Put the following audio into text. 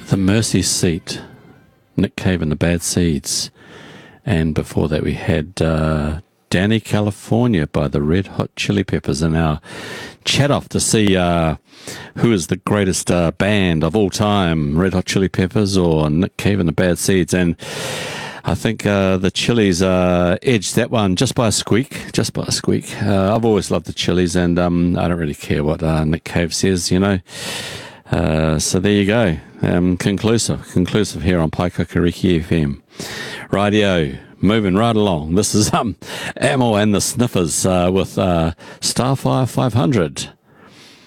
The Mercy Seat, Nick Cave and the Bad Seeds. And before that we had Danny California by the Red Hot Chili Peppers in our chat off to see who is the greatest band of all time, Red Hot Chili Peppers or Nick Cave and the Bad Seeds. And I think the Chili's edged that one just by a squeak, I've always loved the Chili's, and I don't really care what Nick Cave says, you know. So there you go. Conclusive here on Paikakariki FM. Radio, moving right along. This is Amel and the Sniffers with Starfire 500.